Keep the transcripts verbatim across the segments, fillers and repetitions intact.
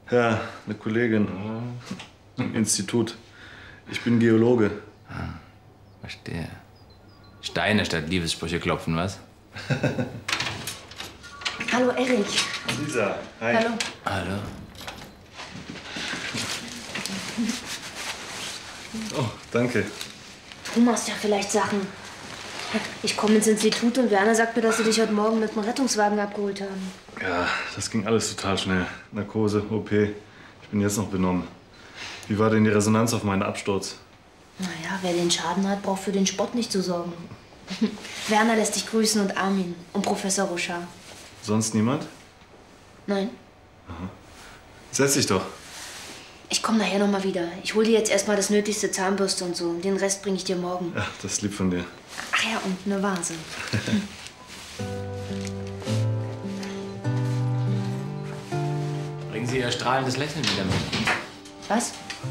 Ja, eine Kollegin im Institut. Ich bin Geologe. Ah, verstehe. Steine statt Liebessprüche klopfen, was? Hallo, Erik. Lisa, hi. Hallo. Hallo. Oh, danke. Du machst ja vielleicht Sachen. Ich komme ins Institut und Werner sagt mir, dass sie dich heute Morgen mit dem Rettungswagen abgeholt haben. Ja, das ging alles total schnell. Narkose, O P. Ich bin jetzt noch benommen. Wie war denn die Resonanz auf meinen Absturz? Naja, wer den Schaden hat, braucht für den Spott nicht zu sorgen. Werner lässt dich grüßen und Armin und Professor Rochard. Sonst niemand? Nein. Aha. Setz dich doch. Ich komme nachher noch mal wieder. Ich hole dir jetzt erstmal das nötigste, Zahnbürste und so. Den Rest bringe ich dir morgen. Ja, das ist lieb von dir. Ach ja, und eine Vase. Bringen Sie Ihr strahlendes Lächeln wieder mit. Was?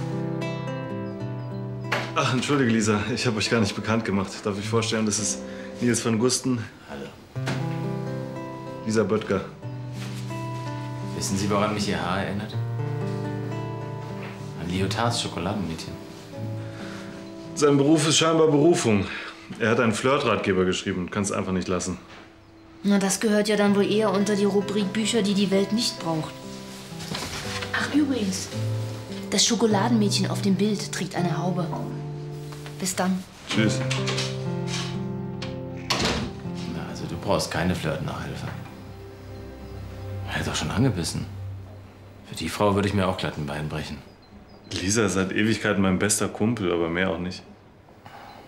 Ach, entschuldige, Lisa. Ich habe euch gar nicht bekannt gemacht. Darf ich vorstellen, das ist Nils van Gusten. Hallo. Lisa Böttger. Wissen Sie, woran mich Ihr Haar erinnert? An Lyotards Schokoladenmädchen. Sein Beruf ist scheinbar Berufung. Er hat einen Flirtratgeber geschrieben und kann es einfach nicht lassen. Na, das gehört ja dann wohl eher unter die Rubrik Bücher, die die Welt nicht braucht. Ach, übrigens. Das Schokoladenmädchen auf dem Bild trägt eine Haube. Bis dann. Tschüss. Na, also du brauchst keine Flirt-Nachhilfe. Er hat doch schon angebissen. Für die Frau würde ich mir auch glatt ein Bein brechen. Lisa ist seit Ewigkeiten mein bester Kumpel, aber mehr auch nicht.